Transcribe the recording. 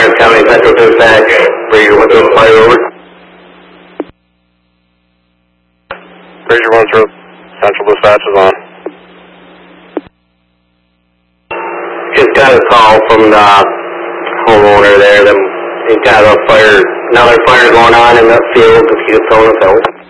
Lawrence County Central Dispatch, Fraser 1 fire over. Fraser 1 Central Dispatch is on. Just got a call from the homeowner there. He's got a fire, another fire going on in that field. If you could phone us out.